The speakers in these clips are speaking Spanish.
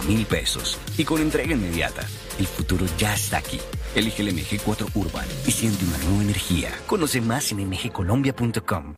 50.000 pesos. Y con entrega inmediata, el futuro ya está aquí. Elige el MG4 Urban y siente una nueva energía. Conoce más en mgcolombia.com.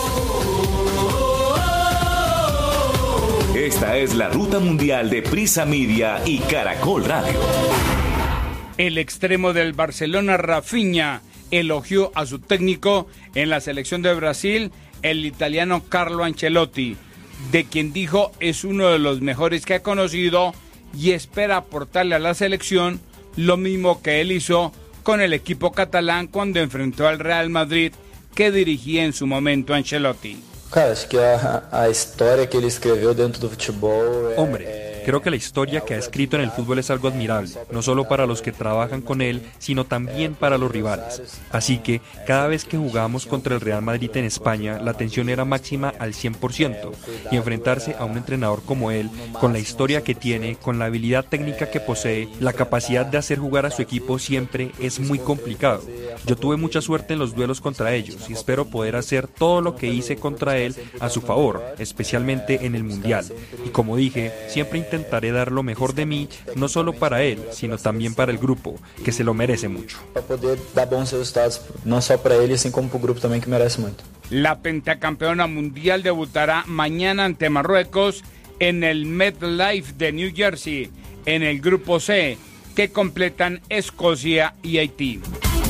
Esta es la ruta mundial de Prisa Media y Caracol Radio. El extremo del Barcelona, Rafinha, elogió a su técnico en la selección de Brasil, el italiano Carlo Ancelotti, de quien dijo es uno de los mejores que ha conocido y espera aportarle a la selección lo mismo que él hizo con el equipo catalán cuando enfrentó al Real Madrid que dirigía en su momento Ancelotti. Cara, acho que a história que ele escreveu dentro do futebol creo que la historia que ha escrito en el fútbol es algo admirable, no solo para los que trabajan con él, sino también para los rivales. Así que cada vez que jugábamos contra el Real Madrid en España, la tensión era máxima al 100%, y enfrentarse a un entrenador como él, con la historia que tiene, con la habilidad técnica que posee, la capacidad de hacer jugar a su equipo siempre es muy complicado. Yo tuve mucha suerte en los duelos contra ellos y espero poder hacer todo lo que hice contra él a su favor, especialmente en el Mundial. Y como dije, siempre intentaré dar lo mejor de mí, no solo para él, sino también para el grupo, que se lo merece mucho. Para poder dar bons resultados, no solo para él, sino como para el grupo también, que merece mucho. La pentacampeona mundial debutará mañana ante Marruecos en el MetLife de New Jersey, en el grupo C, que completan Escocia y Haití.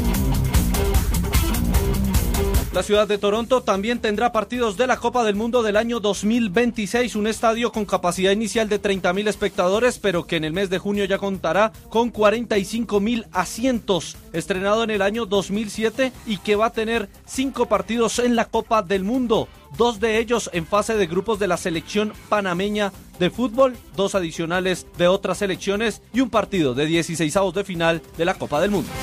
La ciudad de Toronto también tendrá partidos de la Copa del Mundo del año 2026, un estadio con capacidad inicial de 30,000 espectadores, pero que en el mes de junio ya contará con 45,000 asientos, estrenado en el año 2007 y que va a tener 5 partidos en la Copa del Mundo, 2 de ellos en fase de grupos de la selección panameña de fútbol, 2 adicionales de otras selecciones y un partido de 16avos de final de la Copa del Mundo.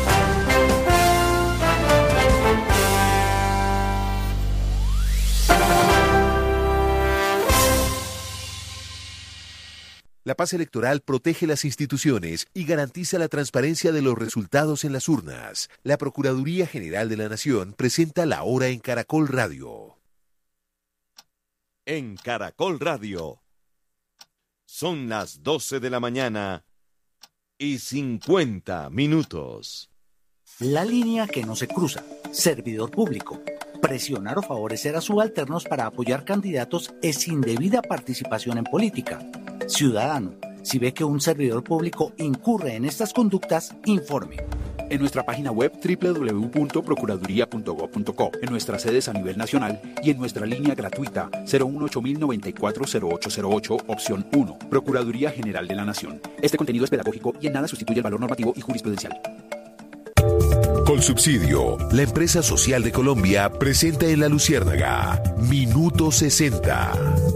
La paz electoral protege las instituciones y garantiza la transparencia de los resultados en las urnas. La Procuraduría General de la Nación presenta la hora en Caracol Radio. En Caracol Radio. Son las 12 de la mañana y 50 minutos. La línea que no se cruza. Servidor público. Presionar o favorecer a subalternos para apoyar candidatos es indebida participación en política. Ciudadano, si ve que un servidor público incurre en estas conductas, informe. En nuestra página web www.procuraduría.gov.co, en nuestras sedes a nivel nacional y en nuestra línea gratuita 018-094-0808, opción 1, Procuraduría General de la Nación. Este contenido es pedagógico y en nada sustituye el valor normativo y jurisprudencial. Colsubsidio, la empresa social de Colombia, presenta en La Luciérnaga, Minuto 60.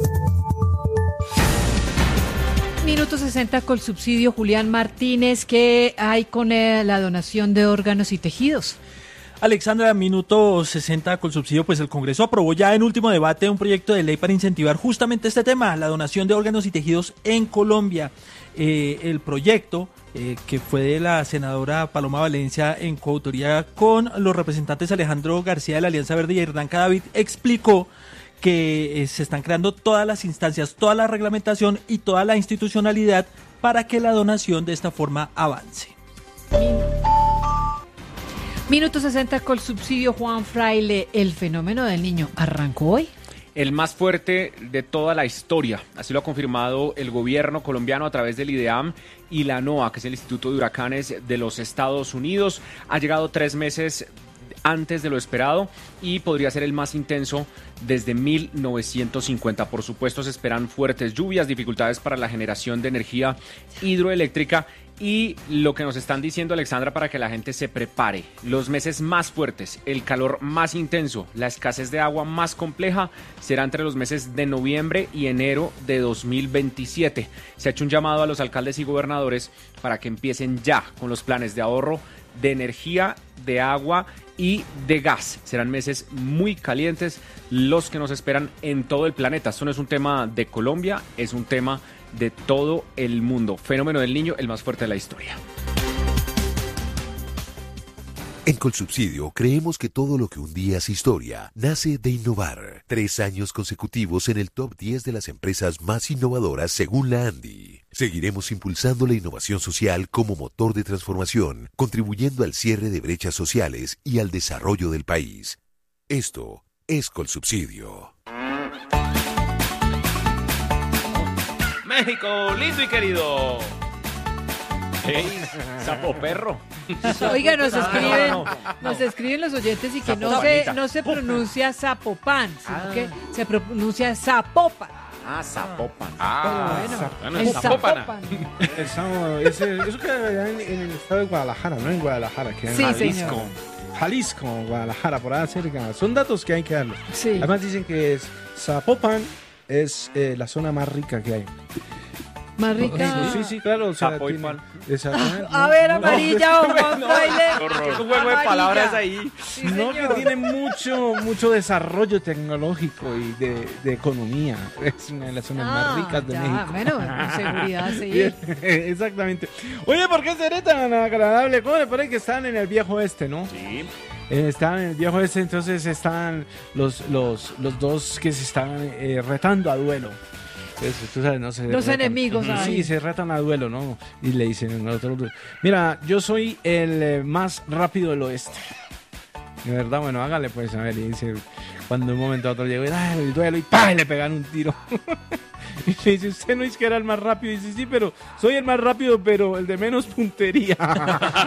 Minuto 60 Colsubsidio. Julián Martínez, ¿qué hay con la donación de órganos y tejidos? Alexandra, minuto 60 Colsubsidio, pues el Congreso aprobó ya en último debate un proyecto de ley para incentivar justamente este tema, la donación de órganos y tejidos en Colombia. El proyecto, que fue de la senadora Paloma Valencia en coautoría con los representantes Alejandro García de la Alianza Verde y Hernán Cadavid, explicó que se están creando todas las instancias, toda la reglamentación y toda la institucionalidad para que la donación de esta forma avance. Minuto 60 Colsubsidio. Juan Fraile, el fenómeno del Niño arrancó hoy. El más fuerte de toda la historia, así lo ha confirmado el gobierno colombiano a través del IDEAM y la NOAA, que es el Instituto de Huracanes de los Estados Unidos. Ha llegado 3 meses antes de lo esperado y podría ser el más intenso desde 1950. Por supuesto, se esperan fuertes lluvias, dificultades para la generación de energía hidroeléctrica y lo que nos están diciendo, Alexandra, para que la gente se prepare. Los meses más fuertes, el calor más intenso, la escasez de agua más compleja será entre los meses de noviembre y enero de 2027. Se ha hecho un llamado a los alcaldes y gobernadores para que empiecen ya con los planes de ahorro de energía, de agua y de gas. Serán meses muy calientes los que nos esperan en todo el planeta. Esto no es un tema de Colombia, es un tema de todo el mundo. Fenómeno del Niño, el más fuerte de la historia. En Colsubsidio creemos que todo lo que un día es historia nace de innovar. 3 años consecutivos en el top 10 de las empresas más innovadoras según la ANDI. Seguiremos impulsando la innovación social como motor de transformación, contribuyendo al cierre de brechas sociales y al desarrollo del país. Esto es Colsubsidio. México, lindo y querido. Hey, sapo perro. Oiga, nos escriben los oyentes y que no se pronuncia Zapopan, sino que se pronuncia Zapopan. Zapopan. Bueno, es Zapopan. Eso queda allá en el estado de Guadalajara, ¿no? En Guadalajara. Que sí, Jalisco. señor. Jalisco, Guadalajara, por ahí cerca. Son datos que hay que darlos. Sí. Además dicen que Zapopan es la zona más rica que hay. Más rica. Sí, claro. O sea, a ver, amarilla o Juan Fraile. Un juego de palabras ahí. Sí, no, que tiene mucho desarrollo tecnológico y de economía. Es una de las zonas más ricas de México. Bueno, con seguridad, sí. Exactamente. Oye, ¿por qué seré tan agradable? ¿Cómo le parece que están en el viejo oeste, no? Sí. Están en el viejo oeste, entonces están los dos que se están retando a duelo. Entonces, tú sabes, no se los retan. enemigos ahí. Sí, se retan a duelo, ¿no? Y le dicen al otro, mira, yo soy el más rápido del oeste. De verdad, bueno, hágale pues, a ver, y dice, cuando un momento a otro llegó y da el duelo y ¡pah! Le pegan un tiro. Y le dice, usted no es que era el más rápido. Y dice, sí, pero soy el más rápido, pero el de menos puntería.